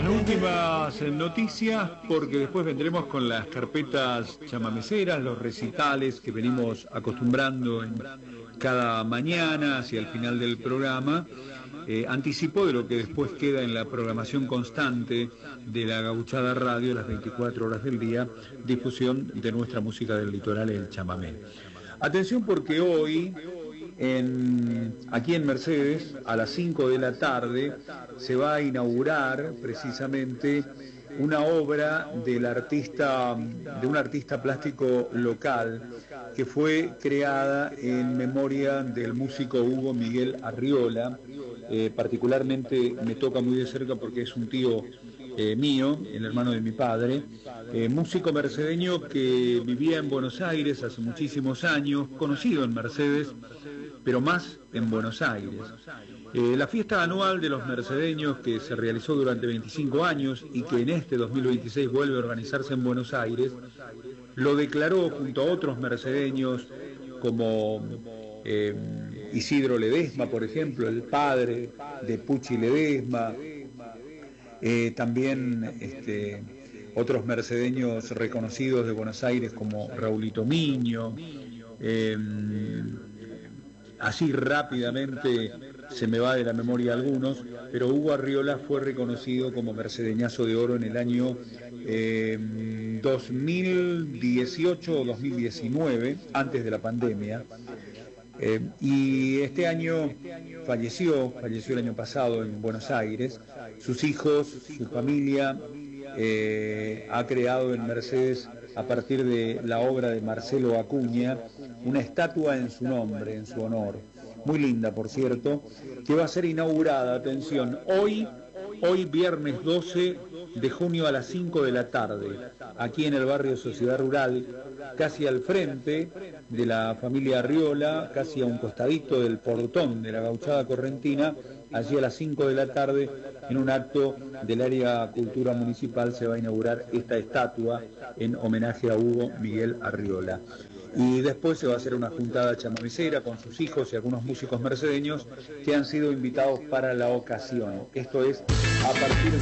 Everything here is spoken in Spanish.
Últimas noticias, porque después vendremos con las carpetas chamameceras, los recitales que venimos acostumbrando en cada mañana hacia el final del programa. Anticipó de lo que después queda en la programación constante de la Gauchada Radio, las 24 horas del día, difusión de nuestra música del litoral, el chamamé. Atención, porque hoy aquí en Mercedes, a las 5 de la tarde, se va a inaugurar precisamente una obra de un artista plástico local que fue creada en memoria del músico Hugo Miguel Arriola. Particularmente me toca muy de cerca porque es un tío mío, el hermano de mi padre, músico mercedeño que vivía en Buenos Aires hace muchísimos años, conocido en Mercedes, pero más en Buenos Aires. La fiesta anual de los mercedeños, que se realizó durante 25 años y que en este 2026 vuelve a organizarse en Buenos Aires, lo declaró junto a otros mercedeños como Isidro Ledesma, por ejemplo, el padre de Puchi Ledesma, también otros mercedeños reconocidos de Buenos Aires como Raulito Miño. Así rápidamente se me va de la memoria algunos, pero Hugo Arriola fue reconocido como mercedeñazo de oro en el año 2018 o 2019, antes de la pandemia. Y este año falleció el año pasado en Buenos Aires. Sus hijos, su familia, ha creado en Mercedes, a partir de la obra de Marcelo Acuña, una estatua en su nombre, en su honor, muy linda, por cierto, que va a ser inaugurada, atención, hoy viernes 12 de junio a las 5 de la tarde, aquí en el barrio Sociedad Rural, casi al frente de la familia Arriola, casi a un costadito del portón de la Gauchada Correntina. Allí a las 5 de la tarde, en un acto del área cultura municipal, se va a inaugurar esta estatua en homenaje a Hugo Miguel Arriola. Y después se va a hacer una juntada chamamecera con sus hijos y algunos músicos mercedeños que han sido invitados para la ocasión. Esto es a partir de